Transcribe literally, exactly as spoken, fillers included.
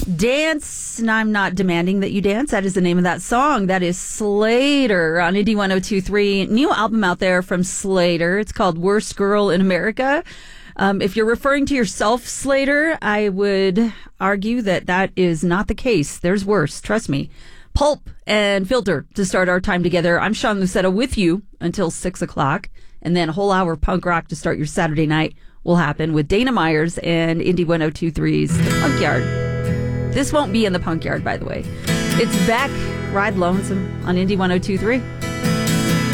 Dance, and I'm not demanding that you dance. That is the name of that song. That is Slater on Indie one oh two three. New album out there from Slater. It's called Worst Girl in America. Um, if you're referring to yourself, Slater, I would argue that that is not the case. There's worse. Trust me. Pulp and Filter to start our time together. I'm Sean Lucetta with you until six o'clock. And then a whole hour of punk rock to start your Saturday night will happen with Dana Myers and Indie one oh two three's The Punk Yard. This won't be in the Punk Yard, by the way. It's Beck, Ride Lonesome on Indie one oh two three.